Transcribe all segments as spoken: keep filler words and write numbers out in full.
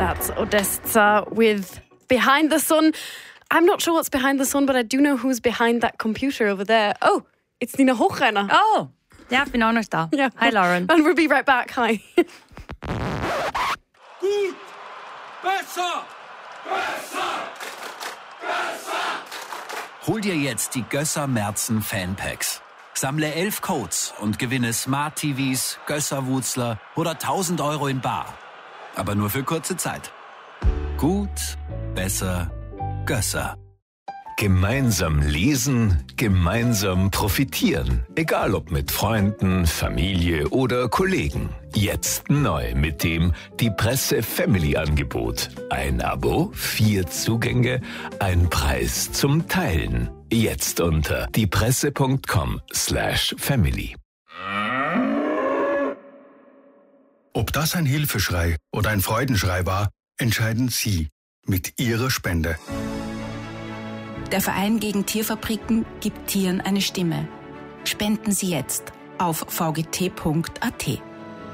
That's Odessa with Behind the Sun. I'm not sure what's behind the sun, but I do know who's behind that computer over there. Oh, it's Nina Hochrenner. Oh, ja, ich bin auch noch da. Yeah. Hi, Lauren. And we'll be right back. Hi. Gut! Besser! Besser! Besser! Hol dir jetzt die Gösser Merzen Fanpacks. Sammle elf Codes und gewinne Smart T Vs, Gösser-Wutzler oder tausend Euro in bar. Aber nur für kurze Zeit. Gut, besser, Gösser. Gemeinsam lesen, gemeinsam profitieren. Egal ob mit Freunden, Familie oder Kollegen. Jetzt neu mit dem Die Presse Family Angebot. Ein Abo, vier Zugänge, ein Preis zum Teilen. Jetzt unter diepresse.com slash family. Ob das ein Hilfeschrei oder ein Freudenschrei war, entscheiden Sie mit Ihrer Spende. Der Verein gegen Tierfabriken gibt Tieren eine Stimme. Spenden Sie jetzt auf v g t punkt a t.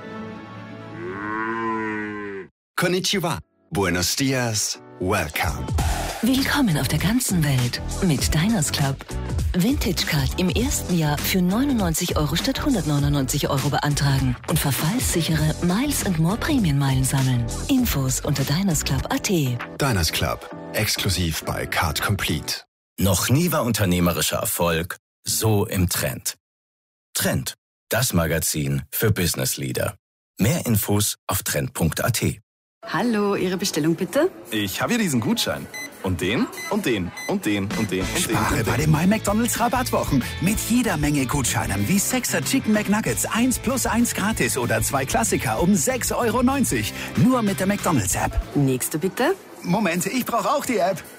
Konnichiwa. Buenos dias. Welcome. Willkommen auf der ganzen Welt mit Diners Club. Vintage Card im ersten Jahr für neunundneunzig Euro statt hundertneunundneunzig Euro beantragen und verfallssichere Miles and More Prämienmeilen sammeln. Infos unter dinersclub punkt a t. Diners Club. Exklusiv bei Card Complete. Noch nie war unternehmerischer Erfolg so im Trend. Trend, das Magazin für Business Leader. Mehr Infos auf trend punkt a t. Hallo, Ihre Bestellung bitte? Ich habe hier diesen Gutschein. Und den, und den, und den, und den, und Spare den. Und bei den My McDonald's Rabattwochen. Mit jeder Menge Gutscheinen wie Sechser Chicken McNuggets eins plus eins gratis oder zwei Klassiker um sechs Euro neunzig. Nur mit der McDonald's App. Nächste bitte. Moment, ich brauche auch die App.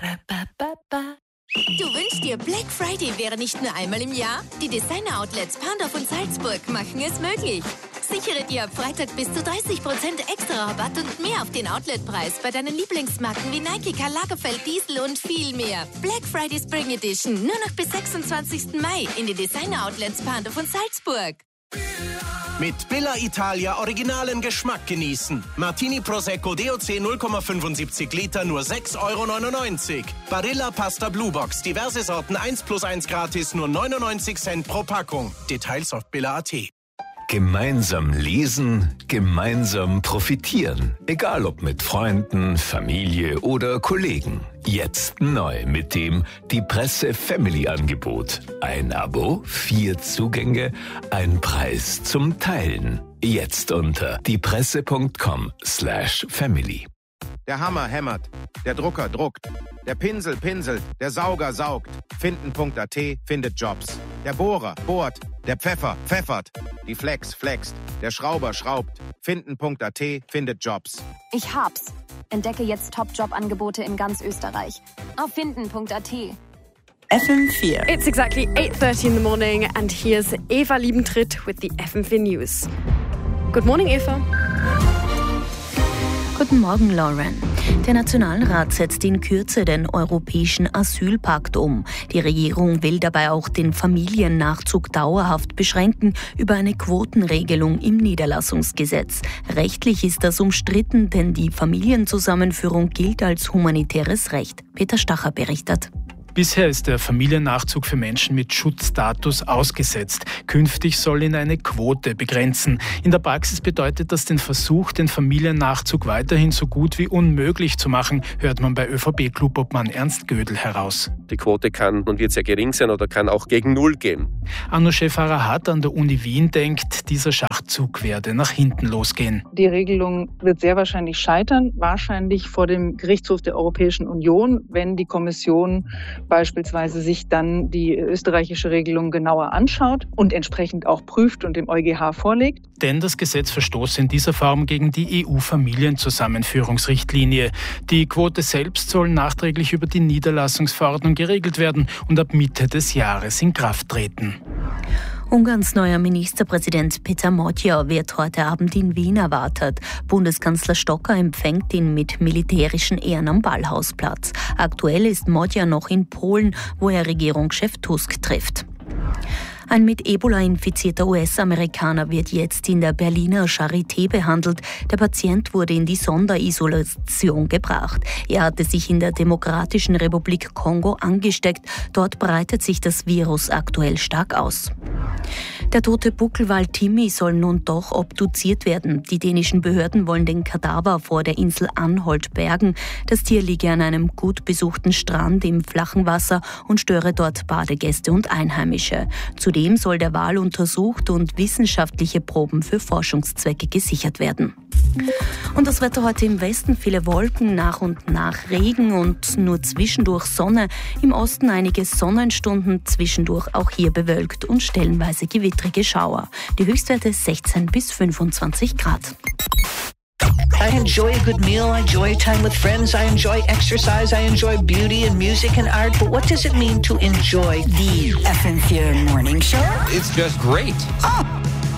Du wünschst dir, Black Friday wäre nicht nur einmal im Jahr? Die Designer-Outlets Pandorf und Salzburg machen es möglich. Sichere dir ab Freitag bis zu dreißig Prozent extra Rabatt und mehr auf den Outletpreis bei deinen Lieblingsmarken wie Nike, Karl Lagerfeld, Diesel und viel mehr. Black Friday Spring Edition nur noch bis sechsundzwanzigsten Mai in den Designer-Outlets Pandorf und Salzburg. Mit Billa Italia originalen Geschmack genießen. Martini Prosecco D O C null Komma fünfundsiebzig Liter nur sechs Euro neunundneunzig. Barilla Pasta Blue Box, diverse Sorten eins plus eins gratis, nur neunundneunzig Cent pro Packung. Details auf billa punkt a t. Gemeinsam lesen, gemeinsam profitieren. Egal ob mit Freunden, Familie oder Kollegen. Jetzt neu mit dem Die Presse Family Angebot. Ein Abo, vier Zugänge, ein Preis zum Teilen. Jetzt unter diepresse.com slash family. Der Hammer hämmert, der Drucker druckt, der Pinsel pinselt, der Sauger saugt. Finden punkt a t findet Jobs. Der Bohrer bohrt, der Pfeffer pfeffert, die Flex flext, der Schrauber schraubt. Finden punkt a t findet Jobs. Ich hab's. Entdecke jetzt Top-Job-Angebote in ganz Österreich. Auf finden punkt a t. F M vier. It's exactly eight thirty in the morning and here's Eva Liebentritt with the F M vier News. Good morning, Eva. Guten Morgen, Lauren. Der Nationalrat setzt in Kürze den europäischen Asylpakt um. Die Regierung will dabei auch den Familiennachzug dauerhaft beschränken über eine Quotenregelung im Niederlassungsgesetz. Rechtlich ist das umstritten, denn die Familienzusammenführung gilt als humanitäres Recht. Peter Stacher berichtet. Bisher ist der Familiennachzug für Menschen mit Schutzstatus ausgesetzt. Künftig soll ihn eine Quote begrenzen. In der Praxis bedeutet das den Versuch, den Familiennachzug weiterhin so gut wie unmöglich zu machen, hört man bei ÖVP-Klubobmann Ernst Gödel heraus. Die Quote kann und wird sehr gering sein oder kann auch gegen Null gehen. Anno-Chef Arahat an der Uni Wien denkt, dieser Schachzug werde nach hinten losgehen. Die Regelung wird sehr wahrscheinlich scheitern, wahrscheinlich vor dem Gerichtshof der Europäischen Union, wenn die Kommission beispielsweise sich dann die österreichische Regelung genauer anschaut und entsprechend auch prüft und dem EuGH vorlegt. Denn das Gesetz verstoße in dieser Form gegen die E U-Familienzusammenführungsrichtlinie. Die Quote selbst soll nachträglich über die Niederlassungsverordnung geregelt werden und ab Mitte des Jahres in Kraft treten. Ungarns neuer Ministerpräsident Peter Magyar wird heute Abend in Wien erwartet. Bundeskanzler Stocker empfängt ihn mit militärischen Ehren am Ballhausplatz. Aktuell ist Magyar noch in Polen, wo er Regierungschef Tusk trifft. Ein mit Ebola infizierter U S-Amerikaner wird jetzt in der Berliner Charité behandelt. Der Patient wurde in die Sonderisolation gebracht. Er hatte sich in der Demokratischen Republik Kongo angesteckt. Dort breitet sich das Virus aktuell stark aus. Der tote Buckelwal Timmy soll nun doch obduziert werden. Die dänischen Behörden wollen den Kadaver vor der Insel Anholt bergen. Das Tier liege an einem gut besuchten Strand im flachen Wasser und störe dort Badegäste und Einheimische. Zudem soll der Wal untersucht und wissenschaftliche Proben für Forschungszwecke gesichert werden. Und das Wetter heute im Westen: viele Wolken, nach und nach Regen und nur zwischendurch Sonne. Im Osten einige Sonnenstunden, zwischendurch auch hier bewölkt und stellenweise gewittrige Schauer. Die Höchstwerte sechzehn bis fünfundzwanzig Grad. I enjoy a good meal, I enjoy time with friends, I enjoy exercise, I enjoy beauty and music and art, but what does it mean to enjoy? The F M vier Morning Show? It's just great. Oh.